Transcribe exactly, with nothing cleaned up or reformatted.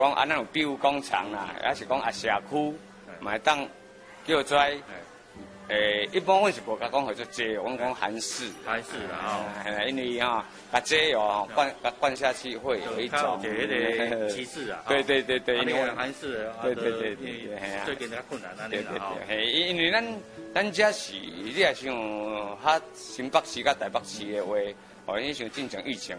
讲安那有庇护工厂啦，还是讲啊社区，嘛会当叫做。 诶，一般阮是无甲讲叫做街，阮讲韩式。 韩式啦吼， 因为吼，把街油灌甲灌下去会有一种这个歧视啊。 对对对对， 因为韩式， 对对对对对， 系啊，最近较困难安尼啦吼。 嘿，因为咱咱这是你也像较新北市甲台北市的话，哦，你像进前疫情